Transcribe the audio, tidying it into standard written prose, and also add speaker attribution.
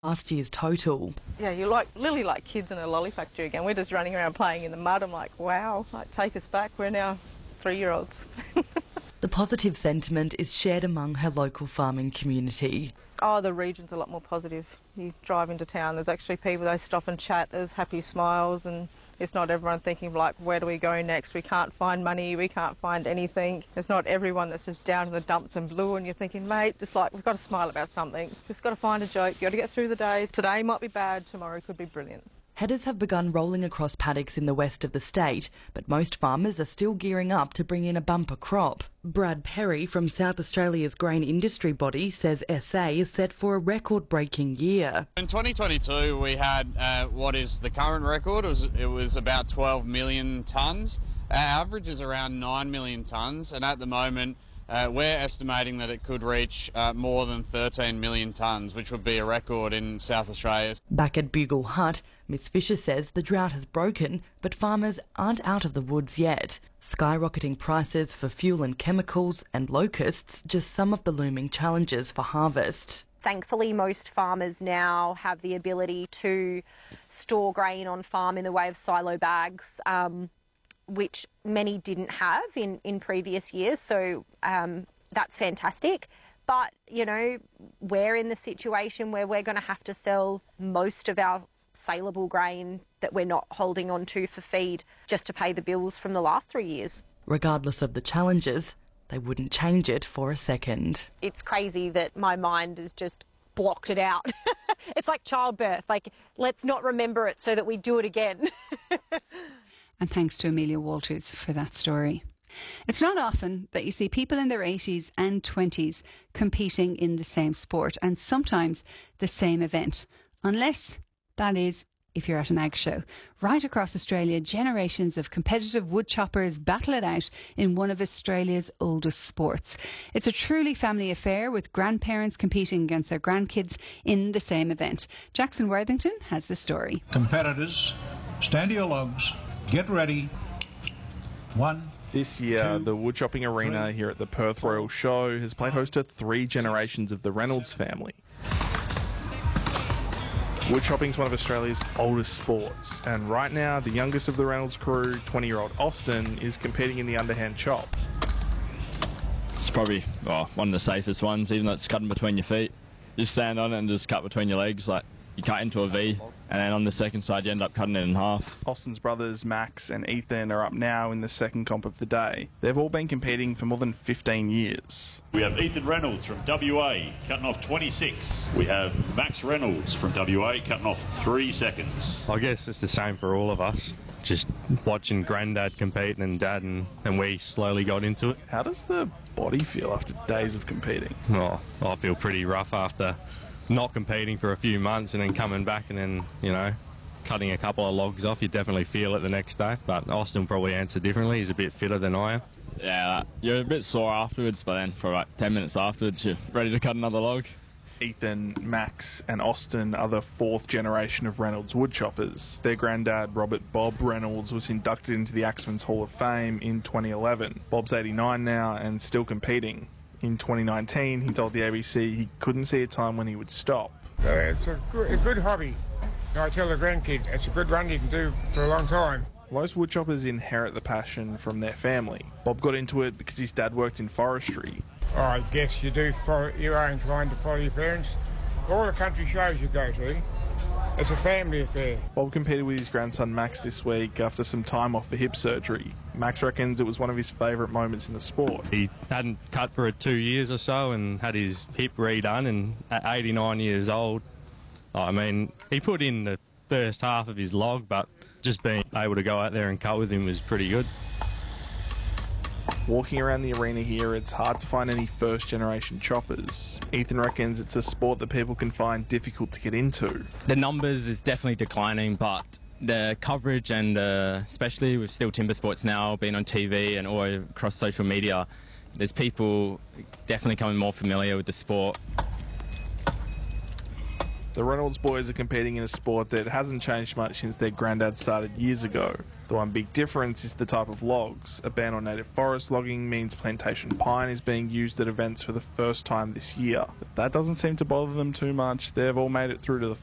Speaker 1: last year's total.
Speaker 2: Yeah, you're literally like kids in a lolly factory again. We're just running around playing in the mud. I'm like, wow, like, take us back. We're now 3-year-olds.
Speaker 1: The positive sentiment is shared among her local farming community.
Speaker 2: Oh, the region's a lot more positive. You drive into town, there's actually people, they stop and chat, there's happy smiles, and it's not everyone thinking like, where do we go next? We can't find money, we can't find anything. It's not everyone that's just down in the dumps and blue, and you're thinking, mate, it's like, we've got to smile about something. Just got to find a joke, you've got to get through the day. Today might be bad, tomorrow could be brilliant.
Speaker 1: Headers have begun rolling across paddocks in the west of the state, but most farmers are still gearing up to bring in a bumper crop. Brad Perry from South Australia's grain industry body says SA is set for a record-breaking year.
Speaker 3: In 2022 we had what is the current record. It was about 12 million tonnes. Our average is around 9 million tonnes, and at the moment we're estimating that it could reach more than 13 million tonnes, which would be a record in South Australia.
Speaker 1: Back at Bugle Hut, Miss Fisher says the drought has broken, but farmers aren't out of the woods yet. Skyrocketing prices for fuel and chemicals and locusts just some of the looming challenges for harvest.
Speaker 4: Thankfully, most farmers now have the ability to store grain on farm in the way of silo bags, which many didn't have in previous years, so that's fantastic. But, you know, we're in the situation where we're going to have to sell most of our saleable grain that we're not holding on to for feed just to pay the bills from the last 3 years.
Speaker 1: Regardless of the challenges, they wouldn't change it for a second.
Speaker 4: It's crazy that my mind has just blocked it out. It's like childbirth, like, let's not remember it so that we do it again.
Speaker 5: And thanks to Amelia Walters for that story. It's not often that you see people in their 80s and 20s competing in the same sport and sometimes the same event, unless that is if you're at an ag show. Right across Australia, generations of competitive woodchoppers battle it out in one of Australia's oldest sports. It's a truly family affair, with grandparents competing against their grandkids in the same event. Jackson Worthington has the story.
Speaker 6: Competitors, stand to your logs, get ready. 1.
Speaker 7: This year, the woodchopping arena here at the Perth Royal Show has played host to 3 generations of the Reynolds family. Woodchopping is one of Australia's oldest sports, and right now the youngest of the Reynolds crew, 20-year-old Austin, is competing in the underhand chop.
Speaker 8: It's probably one of the safest ones, even though it's cutting between your feet. You stand on it and just cut between your legs, like you cut into a V, and then on the second side you end up cutting it in half.
Speaker 7: Austin's brothers Max and Ethan are up now in the second comp of the day. They've all been competing for more than 15 years.
Speaker 9: We have Ethan Reynolds from WA cutting off 26. We have Max Reynolds from WA cutting off 3 seconds.
Speaker 10: I guess it's the same for all of us. Just watching Grandad compete and Dad, and we slowly got into it.
Speaker 7: How does the body feel after days of competing?
Speaker 10: Oh, I feel pretty rough after not competing for a few months and then coming back and then, you know, cutting a couple of logs off. You definitely feel it the next day. But Austin probably answered differently. He's a bit fitter than I am.
Speaker 8: Yeah, you're a bit sore afterwards, but then for about 10 minutes afterwards, you're ready to cut another log.
Speaker 7: Ethan, Max and Austin are the 4th generation of Reynolds woodchoppers. Their granddad, Robert Bob Reynolds, was inducted into the Axemen's Hall of Fame in 2011. Bob's 89 now and still competing. In 2019, he told the ABC he couldn't see a time when he would stop.
Speaker 11: It's a good hobby. I tell the grandkids, it's a good run you can do for a long time.
Speaker 7: Most woodchoppers inherit the passion from their family. Bob got into it because his dad worked in forestry.
Speaker 11: I guess you are inclined to follow your parents. All the country shows you go to, it's a family affair.
Speaker 7: Bob competed with his grandson Max this week after some time off for hip surgery. Max reckons it was one of his favourite moments in the sport.
Speaker 10: He hadn't cut for 2 years or so and had his hip redone, and at 89 years old, I mean, he put in the first half of his log, but just being able to go out there and cut with him was pretty good.
Speaker 7: Walking around the arena here, it's hard to find any first-generation choppers. Ethan reckons it's a sport that people can find difficult to get into.
Speaker 8: The numbers is definitely declining, but the coverage and especially with Steel Timber Sports now being on TV and all across social media, there's people definitely becoming more familiar with the sport.
Speaker 7: The Reynolds boys are competing in a sport that hasn't changed much since their granddad started years ago. The one big difference is the type of logs. A ban on native forest logging means plantation pine is being used at events for the first time this year. But that doesn't seem to bother them too much. They've all made it through to the